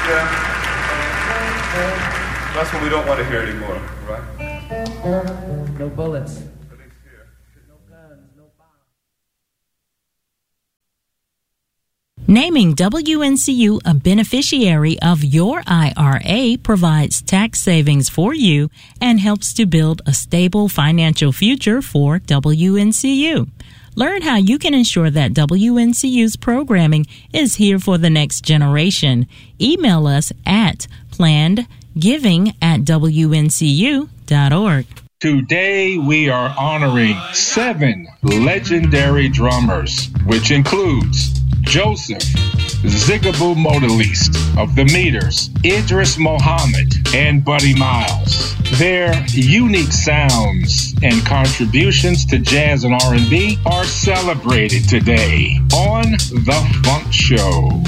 Yeah. That's what we don't want to hear anymore, right? No bullets. Naming WNCU a beneficiary of your IRA provides tax savings for you and helps to build a stable financial future for WNCU. Learn how you can ensure that WNCU's programming is here for the next generation. Email us at plannedgiving@WNCU.org. Today we are honoring 7 legendary drummers, which includes Joseph Zigaboo Modeliste of the Meters, Idris Muhammad, and Buddy Miles. Their unique sounds and contributions to jazz and R&B are celebrated today on The Funk Show.